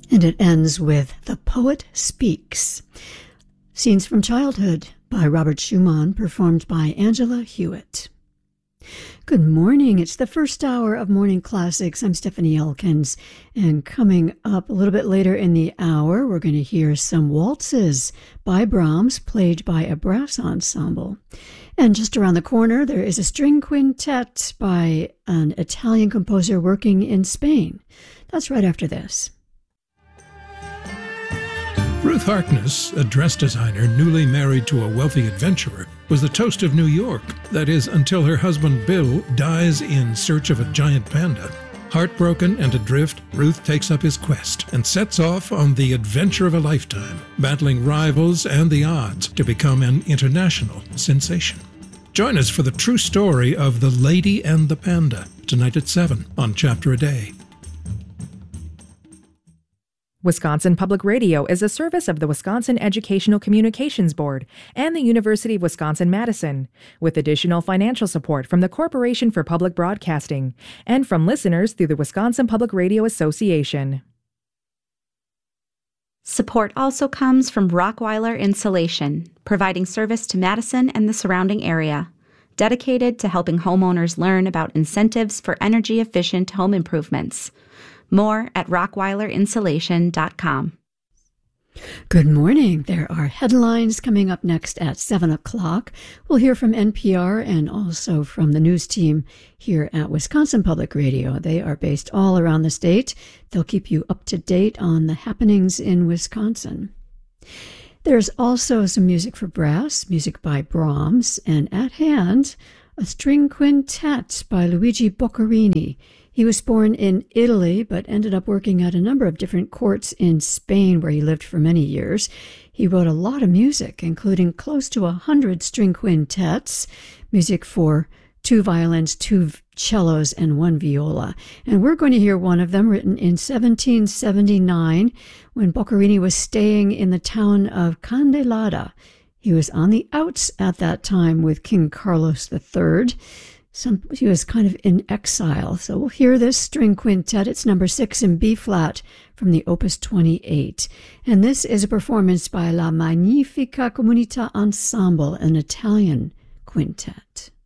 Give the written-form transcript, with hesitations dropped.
And it ends with The Poet Speaks. Scenes from Childhood by Robert Schumann, performed by Angela Hewitt. Good morning. It's the first hour of Morning Classics. I'm Stephanie Elkins, and coming up a little bit later in the hour, we're going to hear some waltzes by Brahms, played by a brass ensemble. And just around the corner, there is a string quintet by an Italian composer working in Spain. That's right after this. Ruth Harkness, a dress designer newly married to a wealthy adventurer, was the toast of New York. That is, until her husband Bill dies in search of a giant panda. Heartbroken and adrift, Ruth takes up his quest and sets off on the adventure of a lifetime, battling rivals and the odds to become an international sensation. Join us for the true story of The Lady and the Panda, tonight at 7 on Chapter a Day. Wisconsin Public Radio is a service of the Wisconsin Educational Communications Board and the University of Wisconsin-Madison, with additional financial support from the Corporation for Public Broadcasting and from listeners through the Wisconsin Public Radio Association. Support also comes from Rockweiler Insulation, providing service to Madison and the surrounding area, dedicated to helping homeowners learn about incentives for energy-efficient home improvements. More at rockweilerinsulation.com. Good morning. There are headlines coming up next at 7 o'clock. We'll hear from NPR and also from the news team here at Wisconsin Public Radio. They are based all around the state. They'll keep you up to date on the happenings in Wisconsin. There's also some music for brass, music by Brahms, and at hand, a string quintet by Luigi Boccherini. He was born in Italy, but ended up working at a number of different courts in Spain, where he lived for many years. He wrote a lot of music, including close to 100 string quintets, music for 2 violins, 2 cellos, and 1 viola. And we're going to hear one of them, written in 1779, when Boccherini was staying in the town of Candelada. He was on the outs at that time with King Carlos III. He was kind of in exile. So we'll hear this string quintet. It's number 6 in B-flat from the Opus 28. And this is a performance by La Magnifica Comunità Ensemble, an Italian quintet.